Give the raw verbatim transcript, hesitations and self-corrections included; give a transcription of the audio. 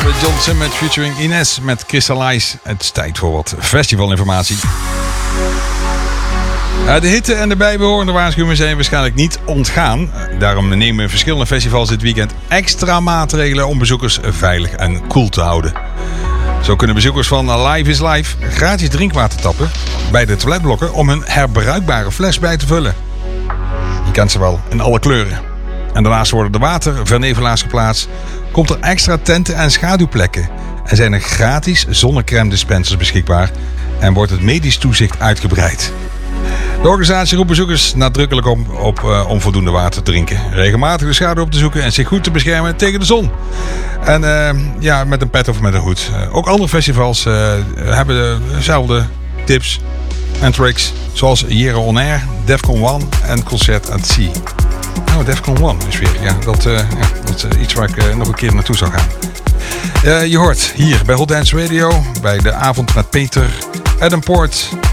hadden John Summit featuring Ines met Crystallize. Het is tijd voor wat festivalinformatie. De hitte en de bijbehorende waarschuwingen zijn waarschijnlijk niet ontgaan. Daarom nemen verschillende festivals dit weekend extra maatregelen om bezoekers veilig en koel te houden. Zo kunnen bezoekers van Live is Live gratis drinkwater tappen bij de toiletblokken om hun herbruikbare fles bij te vullen. Je kent ze wel in alle kleuren. En daarnaast worden de watervernevelaars geplaatst, komt er extra tenten en schaduwplekken en zijn er gratis zonnecrème dispensers beschikbaar en wordt het medisch toezicht uitgebreid. De organisatie roept bezoekers nadrukkelijk om, op, uh, om voldoende water te drinken, regelmatig de schaduw op te zoeken en zich goed te beschermen tegen de zon. En uh, ja, met een pet of met een hoed. Uh, ook andere festivals uh, hebben dezelfde tips en tricks, zoals Jere On Air, Defcon One en Concert at Sea. Oh, Defcon One is weer. Ja, dat, uh, ja, dat is iets waar ik uh, nog een keer naartoe zou gaan. Uh, je hoort hier bij Hot Dance Radio, bij de avond met Peter, Adam Poort,